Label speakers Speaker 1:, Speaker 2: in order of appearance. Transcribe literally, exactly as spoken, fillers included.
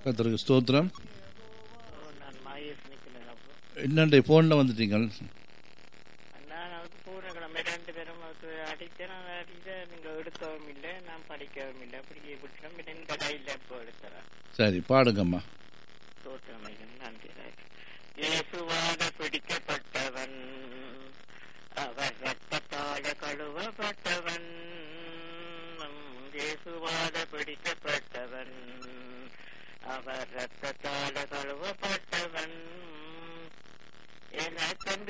Speaker 1: கர்த்தருக்கு ஸ்தோத்திரம்.
Speaker 2: நான் மாயேஸ் நிக்கிறேன். அப்போ
Speaker 1: என்னண்டே போன்ல வந்துட்டீங்க?
Speaker 2: நான் அவருக்கு பூர்ணக்கிழமை ரெண்டு பேரும் அவருக்கு அடித்தேன். நான் அடித்த நீங்க எடுக்கவும் இல்லை, நான் படிக்கவும் இல்லை. அப்படி விட்டுறோம். என் கடையில் இப்போ எடுத்துறேன்.
Speaker 1: சரி, பாடுங்கம்மா.
Speaker 2: தோற்றமைகள் நன்றி. இயேசுவாக பிடிக்கப்பட்டவன், அவர் ரத்தத்தால கழுவப்பட்டவன். இயேசுவாக பிடிக்கப்பட்டவன், அவர் ரத்தத்தால கழுவப்பட்டவன். எனக்கு